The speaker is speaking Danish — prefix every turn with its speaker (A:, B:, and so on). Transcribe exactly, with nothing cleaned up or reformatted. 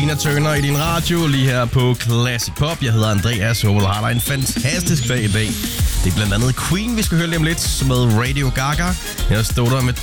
A: Tina Turner i din radio, lige her på Classic Pop. Jeg hedder Andreas, og har dig en fantastisk dag i dag. Det er blandt andet Queen, vi skal høre lige om lidt, med Radio Gaga. Jeg står der med